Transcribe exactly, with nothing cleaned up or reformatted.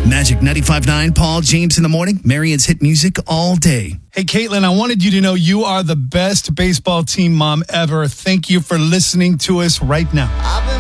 Magic ninety-five point nine, Paul James in the morning. Marion's hit music all day. Hey, Caitlin, I wanted you to know you are the best baseball team mom ever. Thank you for listening to us right now.